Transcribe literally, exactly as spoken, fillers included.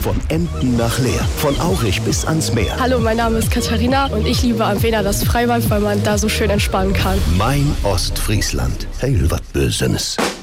Von Emden nach Leer, von Aurich bis ans Meer. Hallo, mein Name ist Katharina und ich liebe am Wener das Freibad, weil man da so schön entspannen kann. Mein Ostfriesland. Heil wat Bösenes.